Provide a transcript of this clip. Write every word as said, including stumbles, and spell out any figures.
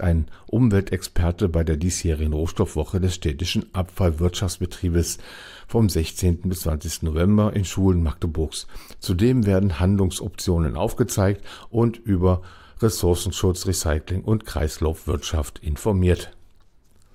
sagt ein Umweltexperte bei der diesjährigen Rohstoffwoche des städtischen Abfallwirtschaftsbetriebes vom sechzehnten bis zwanzigsten November in Schulen Magdeburgs. Zudem werden Handlungsoptionen aufgezeigt und über Ressourcenschutz, Recycling und Kreislaufwirtschaft informiert.